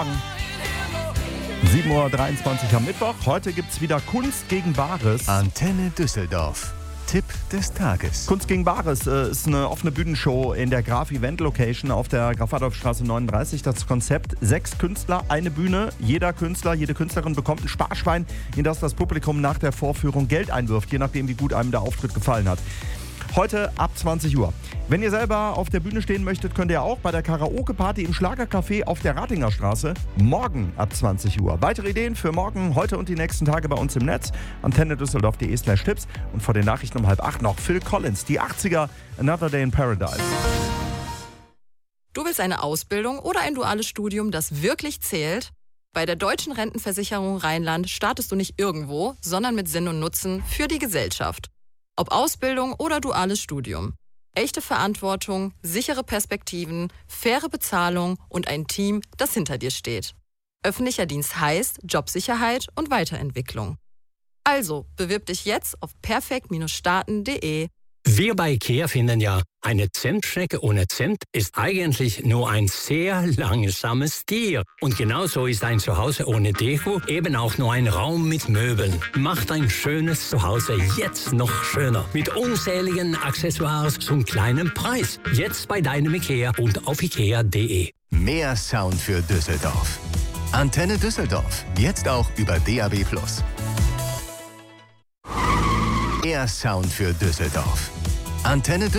7:23 Uhr am Mittwoch. Heute gibt es wieder Kunst gegen Bares. Antenne Düsseldorf. Tipp des Tages. Kunst gegen Bares ist eine offene Bühnenshow in der Graf Event Location auf der Graf-Adolf-Straße 39. Das Konzept: 6 Künstler, eine Bühne. Jeder Künstler, jede Künstlerin bekommt ein Sparschwein, in das das Publikum nach der Vorführung Geld einwirft, je nachdem, wie gut einem der Auftritt gefallen hat. Heute ab 20 Uhr. Wenn ihr selber auf der Bühne stehen möchtet, könnt ihr auch bei der Karaoke-Party im Schlagercafé auf der Ratinger Straße morgen ab 20 Uhr. Weitere Ideen für morgen, heute und die nächsten Tage bei uns im Netz. antennedüsseldorf.de/Tipps. Und vor den Nachrichten um 7:30 noch Phil Collins, die 80er, Another Day in Paradise. Du willst eine Ausbildung oder ein duales Studium, das wirklich zählt? Bei der Deutschen Rentenversicherung Rheinland startest du nicht irgendwo, sondern mit Sinn und Nutzen für die Gesellschaft. Ob Ausbildung oder duales Studium. Echte Verantwortung, sichere Perspektiven, faire Bezahlung und ein Team, das hinter dir steht. Öffentlicher Dienst heißt Jobsicherheit und Weiterentwicklung. Also, bewirb dich jetzt auf perfekt-starten.de. Wir bei IKEA finden ja, eine Zimtschnecke ohne Zimt ist eigentlich nur ein sehr langsames Tier. Und genauso ist ein Zuhause ohne Deko eben auch nur ein Raum mit Möbeln. Macht ein schönes Zuhause jetzt noch schöner. Mit unzähligen Accessoires zum kleinen Preis. Jetzt bei deinem IKEA und auf ikea.de. Mehr Sound für Düsseldorf. Antenne Düsseldorf. Jetzt auch über DAB+. Mehr Sound für Düsseldorf. Antenne Düsseldorf.